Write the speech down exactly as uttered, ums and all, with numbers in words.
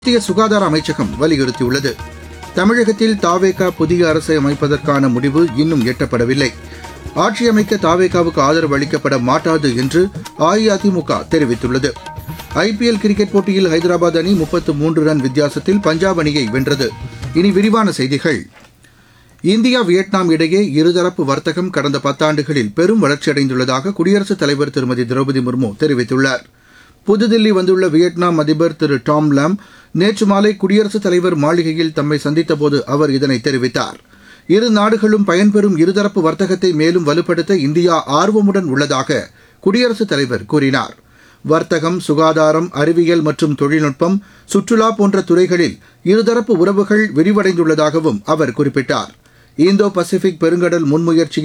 மத்திய சுகாதார அமைச்சகம் வலியுறுத்தியுள்ளது. தமிழகத்தில் தாவேகா புதிய அரசை அமைப்பதற்கான முடிவு இன்னும் எட்டப்படவில்லை. ஆட்சியமைக்க தாவேகாவுக்கு ஆதரவு அளிக்கப்பட மாட்டாது என்று அஇஅதிமுக தெரிவித்துள்ளது. ஐபிஎல் கிரிக்கெட் போட்டியில் ஹைதராபாத் அணி முப்பத்து மூன்று ரன் வித்தியாசத்தில் பஞ்சாப் அணியை வென்றது. இனி விரிவான செய்திகள். இந்தியா வியட்நாம் இடையே இருதரப்பு வர்த்தகம் கடந்த பத்தாண்டுகளில் பெரும் வளர்ச்சியடைந்துள்ளதாக குடியரசுத் தலைவர் திருமதி திரௌபதி முர்மு தெரிவித்துள்ளார். புதுதில்லி வந்துள்ள வியட்நாம் அதிபர் திரு டாம் லாம் நேற்று மாலை குடியரசுத் தலைவர் மாளிகையில் தம்மை சந்தித்தபோது அவர் இதனை தெரிவித்தார். இரு நாடுகளும் பயன்பெறும் இருதரப்பு வர்த்தகத்தை மேலும் வலுப்படுத்த இந்தியா ஆர்வமுடன் உள்ளதாக குடியரசுத் தலைவர் கூறினார். வர்த்தகம், சுகாதாரம், அறிவியல் மற்றும் தொழில்நுட்பம், சுற்றுலா போன்ற துறைகளில் இருதரப்பு உறவுகள் விரிவடைந்துள்ளதாகவும் அவர் குறிப்பிட்டார். இந்தோ பசிபிக் பெருங்கடல் முன்முயற்சியில்